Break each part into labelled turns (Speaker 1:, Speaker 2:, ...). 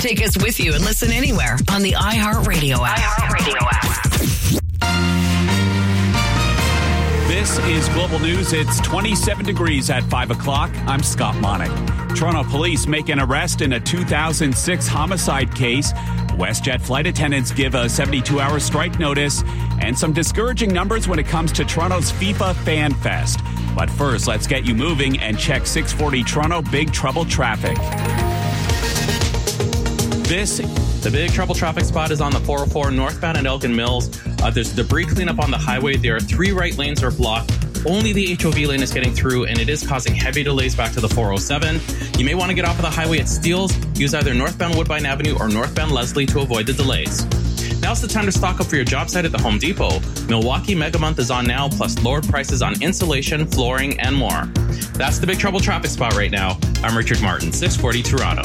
Speaker 1: Take us with you and listen anywhere on the iHeartRadio app.
Speaker 2: This is Global News. It's 27 degrees at 5 o'clock. I'm Scott Monick. Toronto police make an arrest in a 2006 homicide case. WestJet flight attendants give a 72-hour strike notice and some discouraging numbers when it comes to Toronto's FIFA Fan Fest. But first, let's get you moving and check 640 Toronto Big Trouble traffic.
Speaker 3: The Big Trouble traffic spot is on the 404 northbound at Elgin Mills. There's debris cleanup on the highway. There are 3 right lanes are blocked. Only the HOV lane is getting through, and it is causing heavy delays back to the 407. You may want to get off of the highway at Steeles. Use either northbound Woodbine Avenue or northbound Leslie to avoid the delays. Now's the time to stock up for your job site at the Home Depot. Milwaukee Mega Month is on now, plus lowered prices on insulation, flooring, and more. That's the Big Trouble traffic spot right now. I'm Richard Martin, 640 Toronto.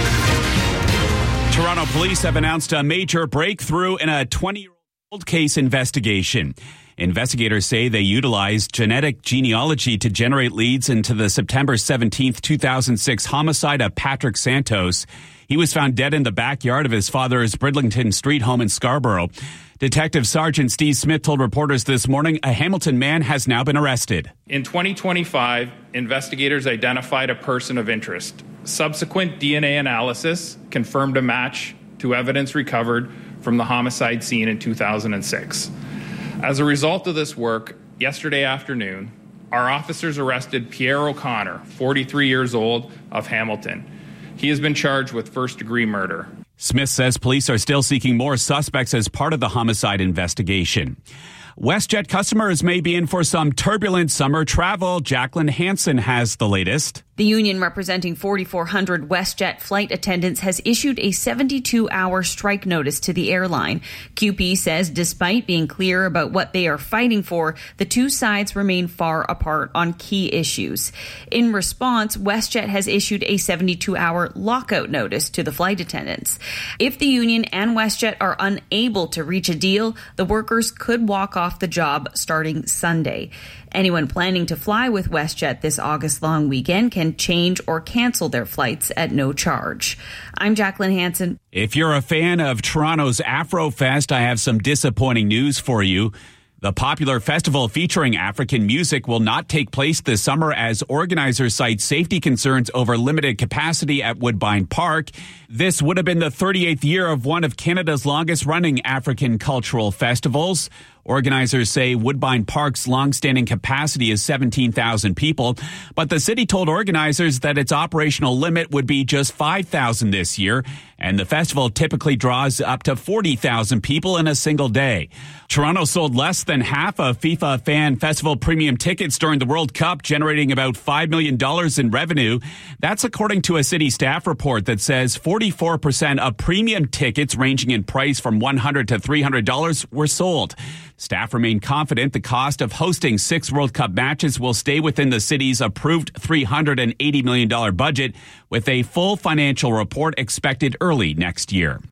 Speaker 2: Toronto police have announced a major breakthrough in a 20-year-old case investigation. Investigators say they utilized genetic genealogy to generate leads into the September 17, 2006 homicide of Patrick Santos. He was found dead in the backyard of his father's Bridlington Street home in Scarborough. Detective Sergeant Steve Smith told reporters this morning a Hamilton man has now been arrested.
Speaker 4: In 2025, investigators identified a person of interest. Subsequent DNA analysis confirmed a match to evidence recovered from the homicide scene in 2006. As a result of this work, yesterday afternoon, our officers arrested Pierre O'Connor, 43 years old, of Hamilton. He has been charged with first-degree murder.
Speaker 2: Smith says police are still seeking more suspects as part of the homicide investigation. WestJet customers may be in for some turbulent summer travel. Jacqueline Hansen has the latest.
Speaker 5: The union representing 4,400 WestJet flight attendants has issued a 72-hour strike notice to the airline. QP says despite being clear about what they are fighting for, the two sides remain far apart on key issues. In response, WestJet has issued a 72-hour lockout notice to the flight attendants. If the union and WestJet are unable to reach a deal, the workers could walk off the job starting Sunday. Anyone planning to fly with WestJet this August-long weekend can change or cancel their flights at no charge. I'm Jacqueline Hansen.
Speaker 2: If you're a fan of Toronto's Afrofest, I have some disappointing news for you. The popular festival featuring African music will not take place this summer as organizers cite safety concerns over limited capacity at Woodbine Park. This would have been the 38th year of one of Canada's longest-running African cultural festivals. Organizers say Woodbine Park's long-standing capacity is 17,000 people, but the city told organizers that its operational limit would be just 5,000 this year, and the festival typically draws up to 40,000 people in a single day. Toronto sold less than half of FIFA Fan Festival premium tickets during the World Cup, generating about $5 million in revenue. That's according to a city staff report that says 44% of premium tickets ranging in price from $100 to $300 were sold. Staff remain confident the cost of hosting 6 World Cup matches will stay within the city's approved $380 million budget, with a full financial report expected early next year.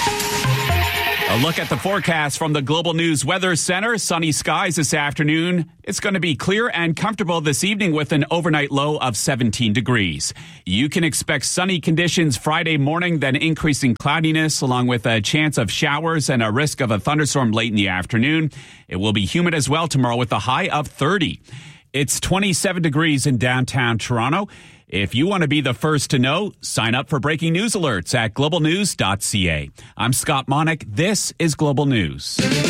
Speaker 2: A look at the forecast from the Global News Weather Center. Sunny skies this afternoon. It's going to be clear and comfortable this evening with an overnight low of 17 degrees. You can expect sunny conditions Friday morning, then increasing cloudiness along with a chance of showers and a risk of a thunderstorm late in the afternoon. It will be humid as well tomorrow with a high of 30. It's 27 degrees in downtown Toronto. If you want to be the first to know, sign up for breaking news alerts at globalnews.ca. I'm Scott Monick. This is Global News.